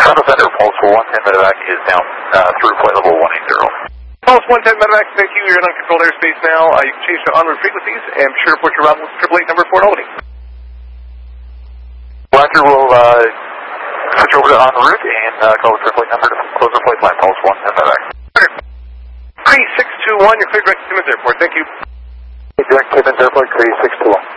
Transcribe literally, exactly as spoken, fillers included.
Toronto Center, Pulse one ten medevac is down uh, through flight level one eighty. Pulse one ten medevac, thank you. You're in uncontrolled airspace now. Uh, you can change to en route frequencies and be sure to report your route with triple eight number Fort Albany. Roger, we'll uh, switch over to en route and uh, call the triple eight number to close the flight line. Pulse one ten medevac. Cree six two one, you're cleared direct to Timmins Airport. Thank you. Direct Timmins Airport, Cree six two one.